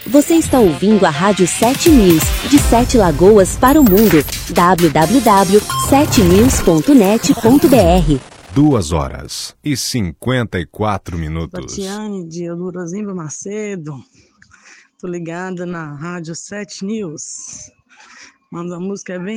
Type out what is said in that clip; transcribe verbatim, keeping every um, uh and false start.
Você está ouvindo a Rádio sete News, de Sete Lagoas para o mundo. w w w ponto sete news ponto net ponto b r. Duas horas e cinquenta e quatro minutos. Tatiane de Elurozimba Macedo. Tô ligada na Rádio sete News. Manda a música, é bem